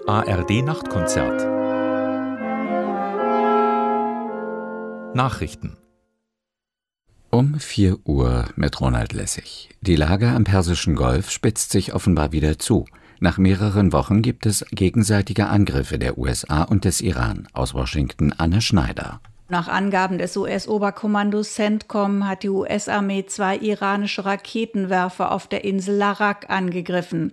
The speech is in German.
ARD Nachtkonzert. Nachrichten. Um 4 Uhr mit Ronald Lessig. Die Lage am Persischen Golf spitzt sich offenbar wieder zu. Nach mehreren Wochen gibt es gegenseitige Angriffe der USA und des Iran. Aus Washington Anne Schneider. Nach Angaben des US-Oberkommandos CENTCOM hat die US-Armee 2 iranische Raketenwerfer auf der Insel Larak angegriffen.